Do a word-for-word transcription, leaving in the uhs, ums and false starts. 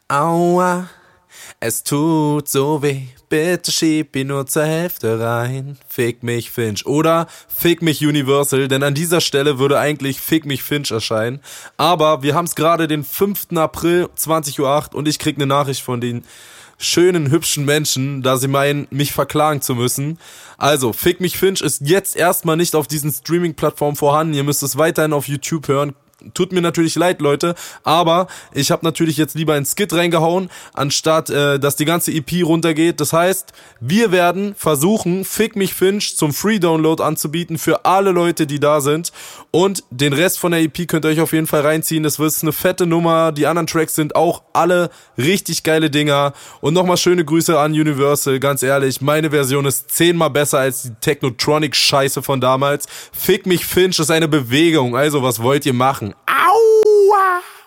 Aua, es tut so weh, bitte schieb ihn nur zur Hälfte rein. Fick mich Finch oder Fick mich Universal, denn an dieser Stelle würde eigentlich Fick mich Finch erscheinen. Aber wir haben es gerade den fünften April, zwanzig Uhr acht und ich krieg eine Nachricht von den schönen, hübschen Menschen, da sie meinen, mich verklagen zu müssen. Also, Fick mich Finch ist jetzt erstmal nicht auf diesen Streaming-Plattformen vorhanden. Ihr müsst es weiterhin auf YouTube hören. Tut mir natürlich leid, Leute, aber ich habe natürlich jetzt lieber einen Skit reingehauen, anstatt äh, dass die ganze E P runtergeht. Das heißt, wir werden versuchen, Fick mich Finch zum Free-Download anzubieten für alle Leute, die da sind. Und den Rest von der E P könnt ihr euch auf jeden Fall reinziehen. Das wird eine fette Nummer. Die anderen Tracks sind auch alle richtig geile Dinger. Und nochmal schöne Grüße an Universal. Ganz ehrlich, meine Version ist zehnmal besser als die Technotronic-Scheiße von damals. Fick mich Finch ist eine Bewegung. Also, was wollt ihr machen? Aua!